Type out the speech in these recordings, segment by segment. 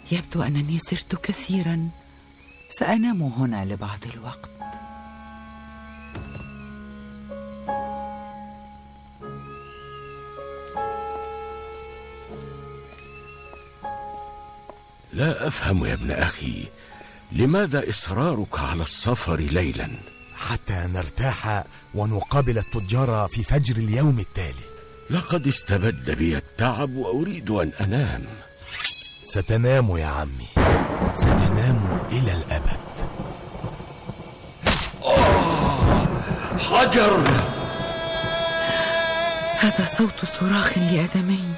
يبدو أنني سرت كثيرا، سأنام هنا لبعض الوقت. لا أفهم يا ابن أخي، لماذا إصرارك على السفر ليلا؟ حتى نرتاح ونقابل التجار في فجر اليوم التالي. لقد استبد بي التعب وأريد أن أنام. ستنام يا عمي، ستنام إلى الأبد. حجر! هذا صوت صراخ لآدمي.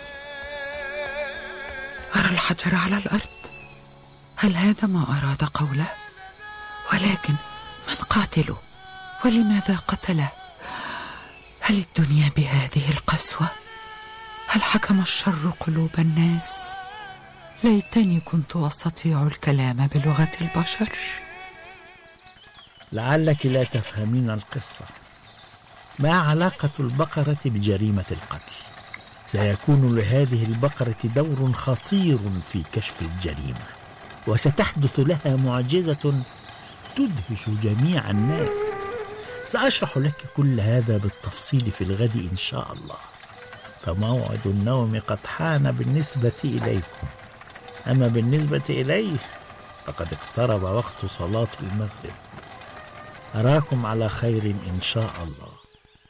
أرى الحجر على الأرض. هل هذا ما أراد قوله؟ ولكن من قاتله؟ ولماذا قتله؟ هل الدنيا بهذه القسوة؟ هل حكم الشر قلوب الناس؟ ليتني كنت أستطيع الكلام بلغة البشر. لعلك لا تفهمين القصة. ما علاقة البقرة بجريمة القتل؟ سيكون لهذه البقرة دور خطير في كشف الجريمة، وستحدث لها معجزة تدهش جميع الناس. سأشرح لك كل هذا بالتفصيل في الغد إن شاء الله. فموعد النوم قد حان بالنسبة إليكم، أما بالنسبة إليه فقد اقترب وقت صلاة المغرب. أراكم على خير إن شاء الله.